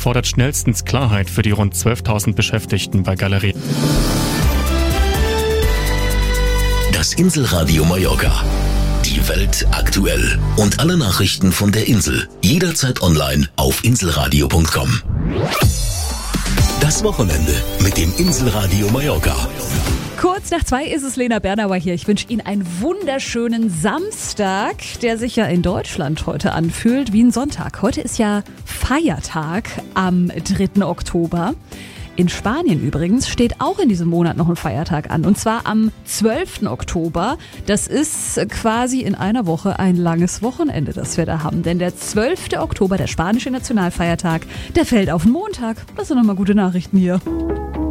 fordert schnellstens Klarheit für die rund 12.000 Beschäftigten bei Galerie. Das Inselradio Mallorca. Die Welt aktuell. Und alle Nachrichten von der Insel. Jederzeit online auf inselradio.com. Das Wochenende mit dem Inselradio Mallorca. Kurz nach 2 ist es, Lena Bernauer hier. Ich wünsche Ihnen einen wunderschönen Samstag, der sich ja in Deutschland heute anfühlt wie ein Sonntag. Heute ist ja Feiertag am 3. Oktober. In Spanien übrigens steht auch in diesem Monat noch ein Feiertag an, und zwar am 12. Oktober. Das ist quasi in einer Woche ein langes Wochenende, das wir da haben. Denn der 12. Oktober, der spanische Nationalfeiertag, der fällt auf den Montag. Das sind nochmal gute Nachrichten hier.